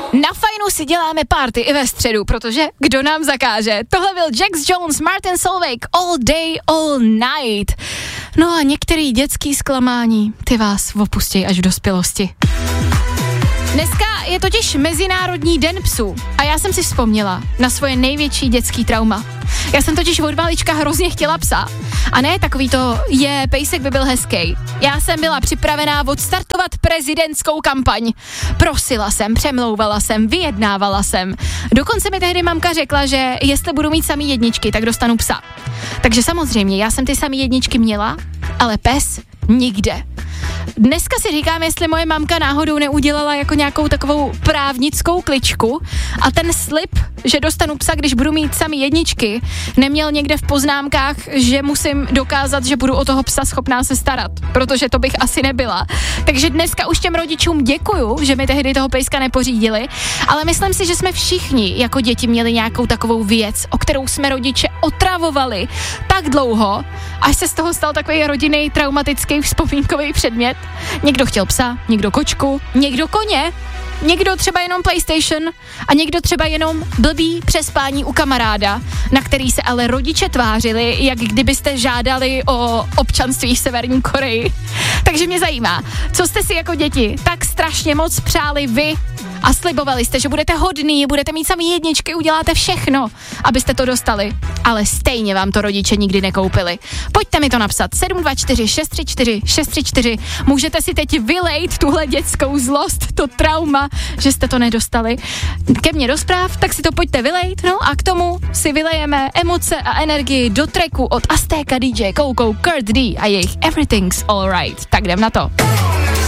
Na Fajnu si děláme party i ve středu, protože kdo nám zakáže? Tohle byl Jax Jones, Martin Solveig, All Day, All Night. No a některý dětský zklamání, ty vás opustí až v dospělosti. Dneska je totiž Mezinárodní den psů a já jsem si vzpomněla na svoje největší dětský trauma. Já jsem totiž od malička hrozně chtěla psa. A ne takový to, pejsek by byl hezký. Já jsem byla připravená odstartovat prezidentskou kampaň. Prosila jsem, přemlouvala jsem, vyjednávala jsem. Dokonce mi tehdy mamka řekla, že jestli budu mít samý jedničky, tak dostanu psa. Takže samozřejmě, já jsem ty samý jedničky měla, ale pes nikde. Dneska si říkám, jestli moje mamka náhodou neudělala jako nějakou takovou právnickou kličku a ten slib, že dostanu psa, když budu mít samý jedničky, neměl někde v poznámkách, že musím dokázat, že budu o toho psa schopná se starat, protože to bych asi nebyla. Takže dneska už těm rodičům děkuju, že mi tehdy toho pejska nepořídili, ale myslím si, že jsme všichni jako děti měli nějakou takovou věc, o kterou jsme rodiče otravovali tak dlouho, až se z toho stal takový rodinný traumatický vzpomínkový předmět. Někdo chtěl psa, někdo kočku, někdo koně, někdo třeba jenom PlayStation a někdo třeba jenom blbý přespání u kamaráda, na který se ale rodiče tvářili, jak kdybyste žádali o občanství v Severní Koreji. Takže mě zajímá, co jste si jako děti tak strašně moc přáli vy a slibovali jste, že budete hodný, budete mít samý jedničky, uděláte všechno, abyste to dostali, ale stejně vám to rodiče nikdy nekoupili. Pojďte mi to napsat 724 634 634. Můžete si teď vylejt tuhle dětskou zlost, to trauma, že jste to nedostali ke mně do zpráv, tak si to pojďte vylejt, no a k tomu si vylejeme emoce a energii do tracku od Aztéka DJ, Coco, Kurt D a jejich Everything's Alright. Tak jdem na to.